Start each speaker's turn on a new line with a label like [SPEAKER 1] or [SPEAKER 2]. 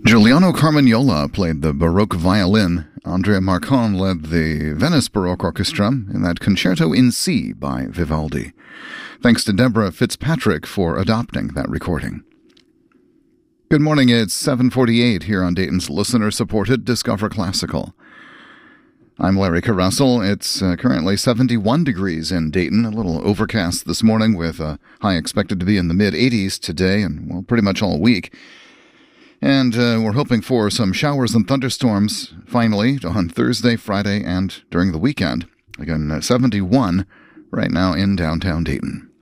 [SPEAKER 1] Giuliano Carmagnola played the Baroque violin. Andrea Marcon led the Venice Baroque Orchestra in that Concerto in C by Vivaldi. Thanks to Deborah Fitzpatrick for adopting that recording. Good morning, it's 7:48 here on Dayton's listener-supported Discover Classical. I'm Larry Carrussell. It's currently 71 degrees in Dayton, a little overcast this morning with a high expected to be in the mid-80s today and, well, pretty much all week. And we're hoping for some showers and thunderstorms, finally, on Thursday, Friday, and during the weekend. Again, 71 right now in downtown Dayton.